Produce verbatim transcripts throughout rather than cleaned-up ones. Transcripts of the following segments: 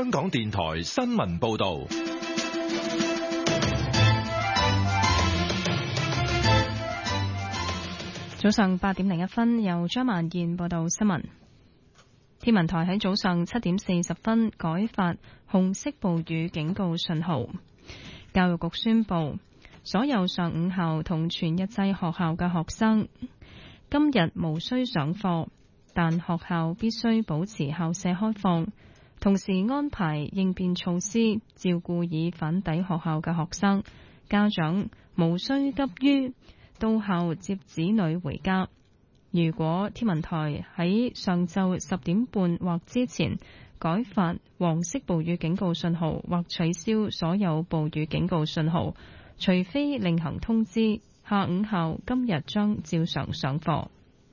香港電台新聞報道。 早上八點零一分，由張萬燕報道新聞。天文台喺早上七點四十分改發紅色暴雨警告信號。教育局宣布，所有上午校同全日制學校嘅學生今日無需上課，但學校必須保持校舍開放，同時安排應變措施照顧已返抵學校嘅學生。家長無需急於到校接子女回家。如果天文台喺上晝十點半或之前改發黃色暴雨警告信號或取消所有暴雨警告信號，除非另行通知，下午校今日將照常上課。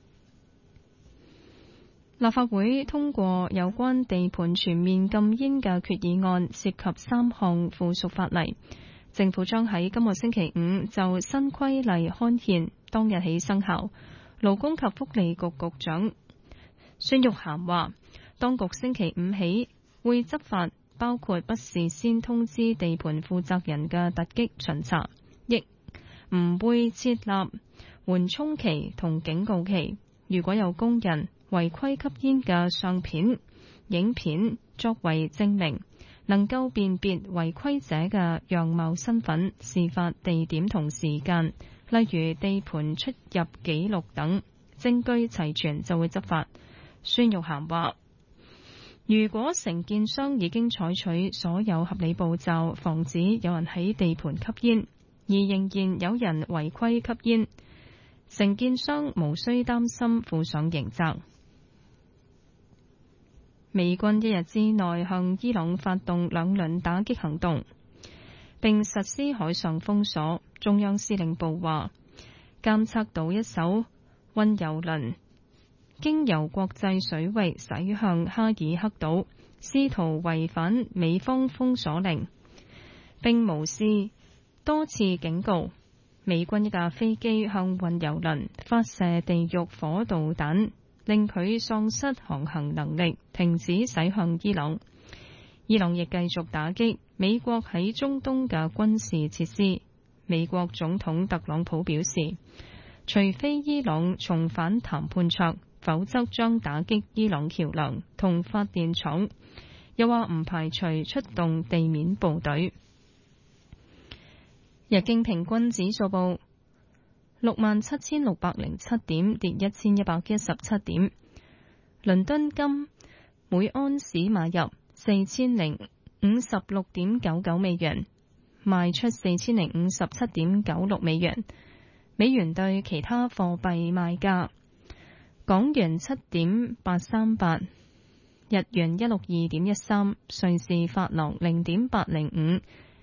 立法會通過有關地盤全面禁煙嘅決議案，涉及三項附屬法例。政府將喺今個星期五就新規例刊憲，當日起生效。勞工及福利局局長孫玉菡話，當局星期五起會執法，包括不事先通知地盤負責人嘅突擊巡查，亦唔會設立緩衝期同警告期。如果有工人違規吸煙嘅相片、影片作為證明，能夠辨別違規者嘅樣貌、身份、事發地點同時間，例如地盤出入記錄等，證據齊全就會執法。孫玉菡話，如果承建商已經採取所有合理步驟，防止有人喺地盤吸煙，而仍然有人違規吸煙，承建商無需擔心負上刑責。美軍一日之內向伊朗發動兩輪打擊行動，並實施海上封鎖。中央司令部話，監測到一艘運油輪經由國際水域駛向哈爾克島，試圖違反美方封鎖令，並無視多次警告。美軍一架飛機向運油輪發射地獄火導彈，令佢喪失航行能力，停止駛向伊朗。伊朗亦繼續打擊美國喺中東嘅軍事設施。美國總統特朗普表示，除非伊朗重返談判桌，否則將打擊伊朗橋樑同發電廠。又話唔排除出動地面部隊。日經平均指數報六萬七千六百零七點，跌一千一百一十七點。倫敦金每安士買入四千零五十六點九九美元，賣出四千零五十七點九六美元。美元對其他貨幣賣價：港元七點八三八，日元一六二點一三，瑞士法郎零點八零五，